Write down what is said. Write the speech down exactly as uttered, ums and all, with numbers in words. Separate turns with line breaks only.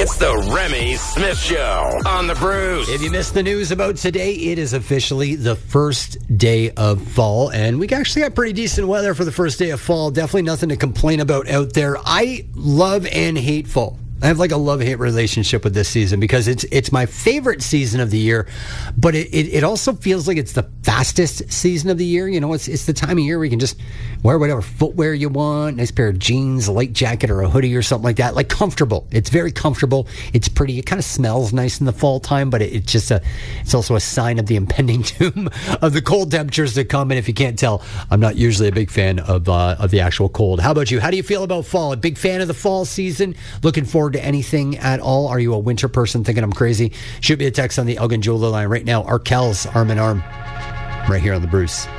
It's the Remy Smith Show on the Bruce.
If you missed the news about today, it is officially the first day of fall, and we actually got pretty decent weather for the first day of fall. Definitely nothing to complain about out there. I love and hate fall. I have like a love-hate relationship with this season because it's it's my favorite season of the year, but it, it, it also feels like it's the fastest season of the year. You know, it's it's the time of year where you can just wear whatever footwear you want, nice pair of jeans, a light jacket or a hoodie or something like that. Like comfortable. It's very comfortable. It's pretty. It kind of smells nice in the fall time, but it, it's just a it's also a sign of the impending doom of the cold temperatures to come. And if you can't tell, I'm not usually a big fan of uh, of the actual cold. How about you? How do you feel about fall? A big fan of the fall season? Looking forward to anything at all? Are you a winter person thinking I'm crazy? Shoot me a text on the Elgin Jeweler line right now. Arkell's arm in arm right here on the Bruce.